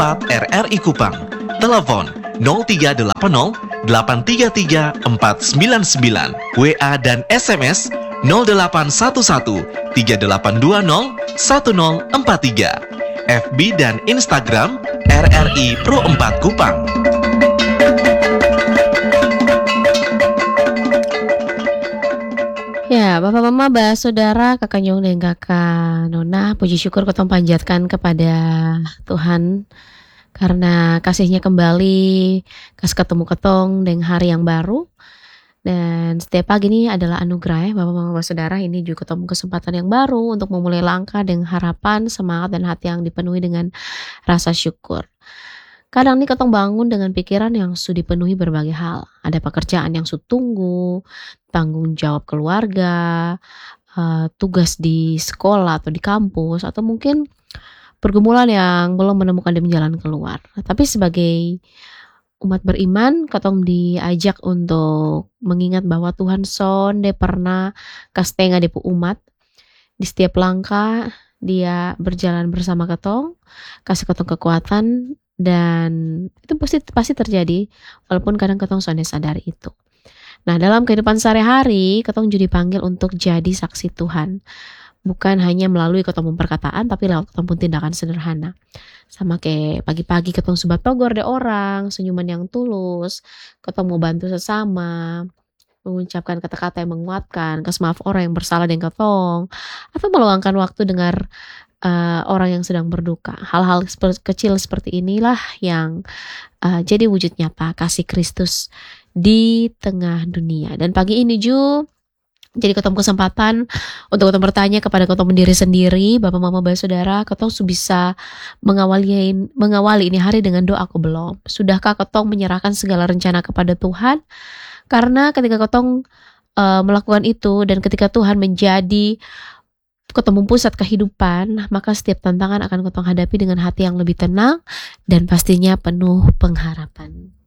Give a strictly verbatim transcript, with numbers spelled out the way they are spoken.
empat R R I Kupang. Telepon nol tiga delapan nol delapan tiga tiga empat sembilan sembilan. W A dan S M S nol delapan satu satu tiga delapan dua nol satu nol empat tiga. F B dan Instagram R R I Pro empat Kupang. Ya, Bapak Mama, Bah Saudara, Kakak Nyong dan Kakak Nona, puji syukur ketong panjatkan kepada Tuhan karena kasihnya kembali kas ketemu ketong dengan hari yang baru. Dan setiap pagi ini adalah anugerah ya Bapak Mama Bah Saudara, ini juga ketemu kesempatan yang baru untuk memulai langkah dengan harapan, semangat dan hati yang dipenuhi dengan rasa syukur. Kadang nih ketong bangun dengan pikiran yang sudah dipenuhi berbagai hal. Ada pekerjaan yang sudah tunggu, tanggung jawab keluarga, uh, tugas di sekolah atau di kampus, atau mungkin pergumulan yang belum menemukan dem jalan keluar. Tapi sebagai umat beriman, ketong diajak untuk mengingat bahwa Tuhan sonde pernah kastenga depu umat. Di setiap langkah dia berjalan bersama ketong, kasih ketong kekuatan, dan itu pasti pasti terjadi walaupun kadang ketong sonde sadari itu. Nah, dalam kehidupan sehari-hari ketong juga dipanggil untuk jadi saksi Tuhan. Bukan hanya melalui ketemu perkataan, tapi lewat ketemu tindakan sederhana. Sama kayak pagi-pagi ketemu sebat togor de orang, senyuman yang tulus, ketemu bantu sesama, mengucapkan kata-kata yang menguatkan, kasih maaf orang yang bersalah dengan ketong, atau meluangkan waktu dengar uh, orang yang sedang berduka. Hal-hal seper- kecil seperti inilah yang uh, jadi wujud nyata kasih Kristus di tengah dunia. Dan pagi ini Ju, jadi ketemu kesempatan untuk ketemu bertanya kepada ketemu diri sendiri, Bapak Mama Bah Saudara, ketong bisa mengawali mengawali ini hari dengan doa aku belum. Sudahkah ketong menyerahkan segala rencana kepada Tuhan? Karena ketika ketong uh, melakukan itu dan ketika Tuhan menjadi ketemu pusat kehidupan, maka setiap tantangan akan ketong hadapi dengan hati yang lebih tenang dan pastinya penuh pengharapan.